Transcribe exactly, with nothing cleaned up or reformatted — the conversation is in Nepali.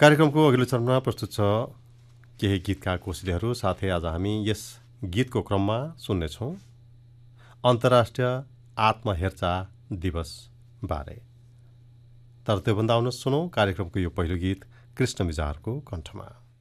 कार्यक्रमको अघिल्लो चरणमा प्रस्तुत छ केही गीतका कोसिलीहरू। साथै आज हामी यस गीतको क्रममा सुन्नेछौँ अन्तर्राष्ट्रिय आत्महेरचाह दिवस बारे। तर त्योभन्दा आउनुहोस् सुनौँ कार्यक्रमको यो पहिलो गीत कृष्ण मिजारको कण्ठमा।